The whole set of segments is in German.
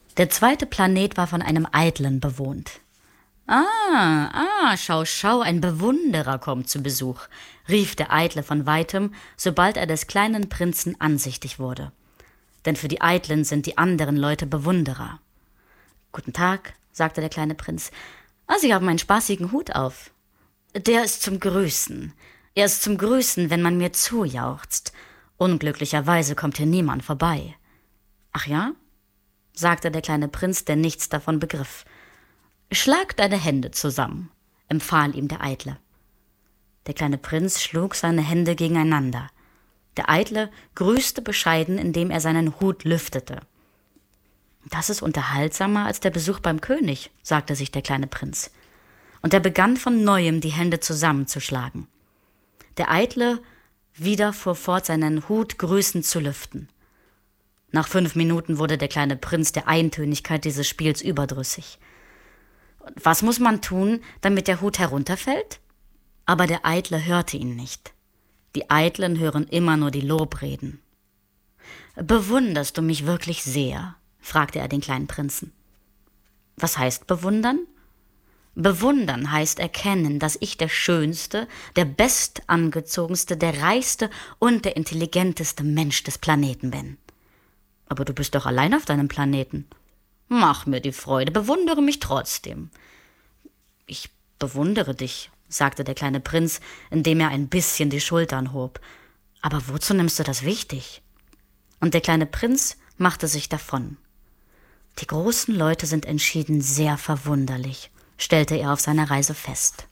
Der zweite Planet war von einem Eitlen bewohnt. Schau, schau, ein Bewunderer kommt zu Besuch, rief der Eitle von weitem, sobald er des kleinen Prinzen ansichtig wurde. Denn für die Eitlen sind die anderen Leute Bewunderer. »Guten Tag«, sagte der kleine Prinz. »Sie haben einen spaßigen Hut auf.« »Der ist zum Grüßen. Er ist zum Grüßen, wenn man mir zujauchzt. Unglücklicherweise kommt hier niemand vorbei.« »Ach ja?«, sagte der kleine Prinz, der nichts davon begriff. »Schlag deine Hände zusammen«, empfahl ihm der Eitle. Der kleine Prinz schlug seine Hände gegeneinander. Der Eitle grüßte bescheiden, indem er seinen Hut lüftete. »Das ist unterhaltsamer als der Besuch beim König«, sagte sich der kleine Prinz. Und er begann von Neuem, die Hände zusammenzuschlagen. Der Eitle wieder fuhr fort, seinen Hut grüßend zu lüften. Nach 5 Minuten wurde der kleine Prinz der Eintönigkeit dieses Spiels überdrüssig. Und was muss man tun, damit der Hut herunterfällt? Aber der Eitle hörte ihn nicht. Die Eitlen hören immer nur die Lobreden. »Bewunderst du mich wirklich sehr?«, fragte er den kleinen Prinzen. »Was heißt bewundern?« »Bewundern heißt erkennen, dass ich der schönste, der bestangezogenste, der reichste und der intelligenteste Mensch des Planeten bin.« »Aber du bist doch allein auf deinem Planeten.« »Mach mir die Freude, bewundere mich trotzdem.« »Ich bewundere dich«, sagte der kleine Prinz, indem er ein bisschen die Schultern hob. »Aber wozu nimmst du das wichtig?« Und der kleine Prinz machte sich davon. »Die großen Leute sind entschieden sehr verwunderlich«, stellte er auf seiner Reise fest.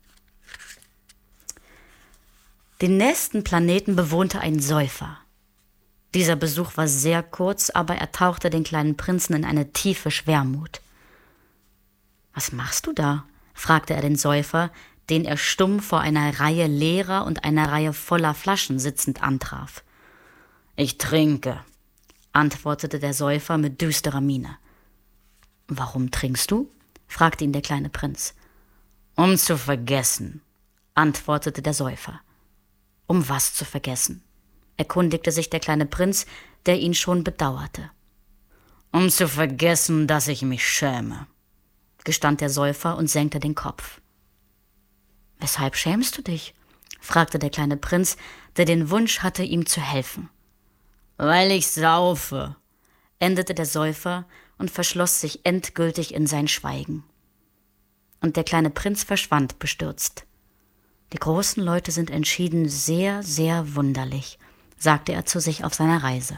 Den nächsten Planeten bewohnte ein Säufer. Dieser Besuch war sehr kurz, aber er tauchte den kleinen Prinzen in eine tiefe Schwermut. »Was machst du da?«, fragte er den Säufer, den er stumm vor einer Reihe leerer und einer Reihe voller Flaschen sitzend antraf. »Ich trinke«, antwortete der Säufer mit düsterer Miene. »Warum trinkst du?«, fragte ihn der kleine Prinz. »Um zu vergessen«, antwortete der Säufer. »Um was zu vergessen?«, erkundigte sich der kleine Prinz, der ihn schon bedauerte. »Um zu vergessen, dass ich mich schäme«, gestand der Säufer und senkte den Kopf. »Weshalb schämst du dich?«, fragte der kleine Prinz, der den Wunsch hatte, ihm zu helfen. »Weil ich saufe«, endete der Säufer und verschloss sich endgültig in sein Schweigen. Und der kleine Prinz verschwand bestürzt. »Die großen Leute sind entschieden sehr, sehr wunderlich«, sagte er zu sich auf seiner Reise.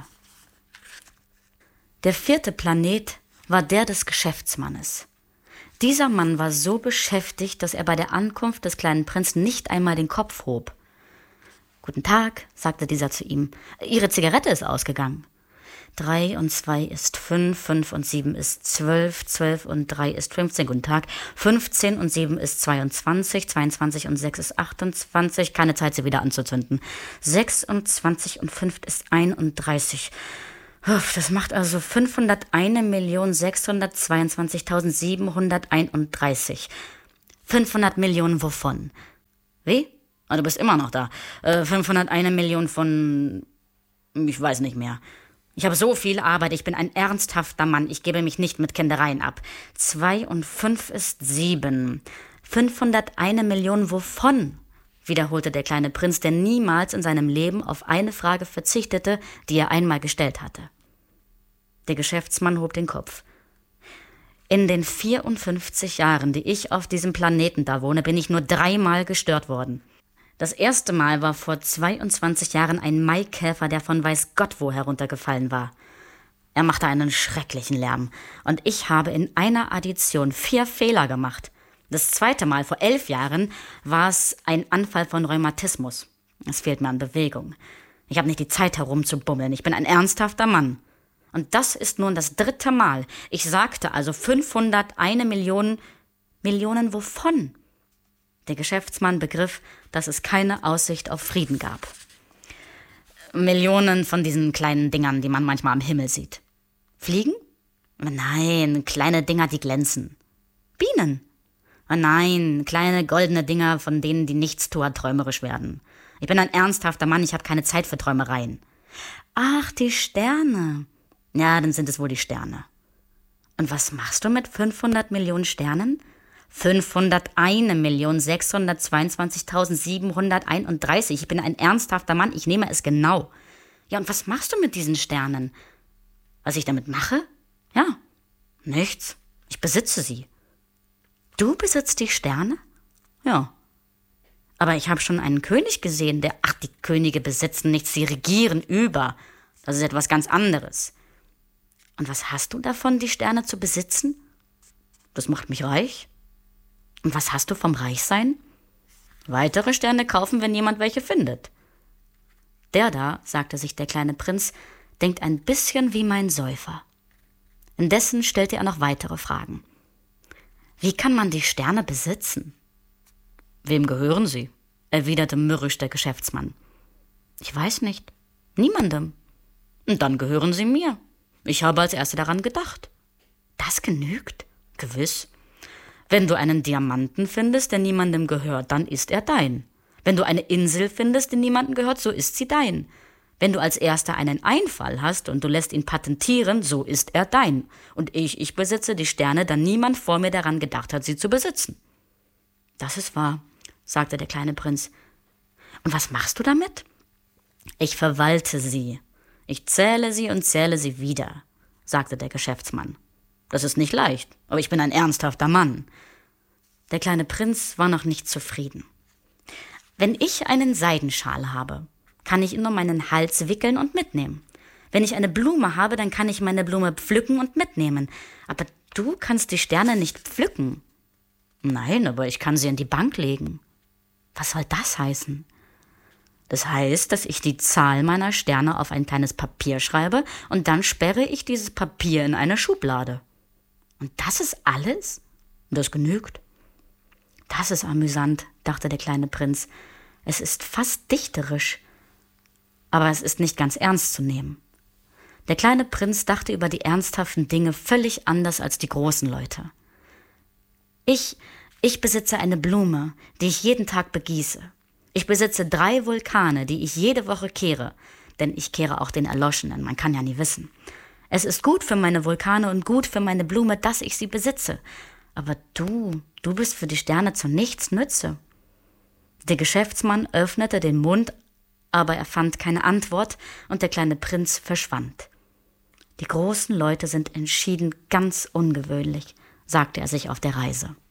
Der 4. Planet war der des Geschäftsmannes. Dieser Mann war so beschäftigt, dass er bei der Ankunft des kleinen Prinzen nicht einmal den Kopf hob. »Guten Tag«, sagte dieser zu ihm, »Ihre Zigarette ist ausgegangen.« 3 und 2 ist 5, 5 und 7 ist 12, 12 und 3 ist 15, guten Tag. 15 und 7 ist 22, 22 und 6 ist 28, keine Zeit, sie wieder anzuzünden. 26 und 5 ist 31. Das macht also 501.622.731. 500 Millionen wovon? Wie? Du bist immer noch da. 501 Millionen von... Ich weiß nicht mehr. Ich habe so viel Arbeit, ich bin ein ernsthafter Mann, ich gebe mich nicht mit Kindereien ab. 2 und 5 ist 7. 501 Millionen wovon? Wiederholte der kleine Prinz, der niemals in seinem Leben auf eine Frage verzichtete, die er einmal gestellt hatte. Der Geschäftsmann hob den Kopf. In den 54 Jahren, die ich auf diesem Planeten da wohne, bin ich nur 3-mal gestört worden. Das erste Mal war vor 22 Jahren ein Maikäfer, der von weiß Gott wo heruntergefallen war. Er machte einen schrecklichen Lärm und ich habe in einer Addition 4 Fehler gemacht. Das zweite Mal, vor 11 Jahren, war es ein Anfall von Rheumatismus. Es fehlt mir an Bewegung. Ich habe nicht die Zeit herumzubummeln, ich bin ein ernsthafter Mann. Und das ist nun das 3. Mal. Ich sagte also 501 Millionen. Millionen wovon? Der Geschäftsmann begriff, dass es keine Aussicht auf Frieden gab. Millionen von diesen kleinen Dingern, die man manchmal am Himmel sieht. Fliegen? Nein, kleine Dinger, die glänzen. Bienen? Nein, kleine goldene Dinger, von denen die Nichtstuer träumerisch werden. Ich bin ein ernsthafter Mann, ich habe keine Zeit für Träumereien. Ach, die Sterne. Ja, dann sind es wohl die Sterne. Und was machst du mit 500 Millionen Sternen? 501.622.731. Ich bin ein ernsthafter Mann, ich nehme es genau. Ja, und was machst du mit diesen Sternen? Was ich damit mache? Ja, nichts. Ich besitze sie. Du besitzt die Sterne? Ja. Aber ich habe schon einen König gesehen, die Könige besitzen nichts, sie regieren über. Das ist etwas ganz anderes. Und was hast du davon, die Sterne zu besitzen? Das macht mich reich. Und was hast du vom Reichsein? Weitere Sterne kaufen, wenn jemand welche findet. Der da, sagte sich der kleine Prinz, denkt ein bisschen wie mein Säufer. Indessen stellte er noch weitere Fragen. Wie kann man die Sterne besitzen? Wem gehören sie? Erwiderte mürrisch der Geschäftsmann. Ich weiß nicht. Niemandem. Und dann gehören sie mir. Ich habe als Erster daran gedacht. Das genügt? Gewiss. Wenn du einen Diamanten findest, der niemandem gehört, dann ist er dein. Wenn du eine Insel findest, die niemandem gehört, so ist sie dein. Wenn du als Erster einen Einfall hast und du lässt ihn patentieren, so ist er dein. Und ich besitze die Sterne, da niemand vor mir daran gedacht hat, sie zu besitzen. Das ist wahr, sagte der kleine Prinz. Und was machst du damit? Ich verwalte sie. Ich zähle sie und zähle sie wieder, sagte der Geschäftsmann. Das ist nicht leicht, aber ich bin ein ernsthafter Mann. Der kleine Prinz war noch nicht zufrieden. Wenn ich einen Seidenschal habe, kann ich ihn um meinen Hals wickeln und mitnehmen. Wenn ich eine Blume habe, dann kann ich meine Blume pflücken und mitnehmen. Aber du kannst die Sterne nicht pflücken. Nein, aber ich kann sie in die Bank legen. Was soll das heißen? Das heißt, dass ich die Zahl meiner Sterne auf ein kleines Papier schreibe und dann sperre ich dieses Papier in eine Schublade. Und das ist alles? Das genügt. Das ist amüsant, dachte der kleine Prinz. Es ist fast dichterisch. Aber es ist nicht ganz ernst zu nehmen. Der kleine Prinz dachte über die ernsthaften Dinge völlig anders als die großen Leute. Ich besitze eine Blume, die ich jeden Tag begieße. Ich besitze 3 Vulkane, die ich jede Woche kehre, denn ich kehre auch den Erloschenen, man kann ja nie wissen. Es ist gut für meine Vulkane und gut für meine Blume, dass ich sie besitze. Aber du bist für die Sterne zu nichts Nütze. Der Geschäftsmann öffnete den Mund, aber er fand keine Antwort und der kleine Prinz verschwand. Die großen Leute sind entschieden ganz ungewöhnlich, sagte er sich auf der Reise.